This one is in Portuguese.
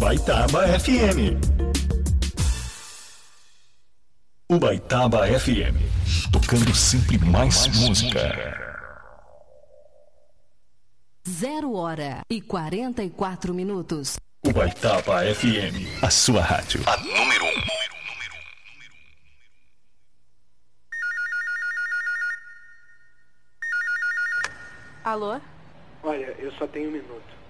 Ubaitaba FM. Ubaitaba FM, tocando sempre mais música. 0h44. Ubaitaba FM, a sua rádio, a número 1. Alô? Olha, eu só tenho 1 minuto.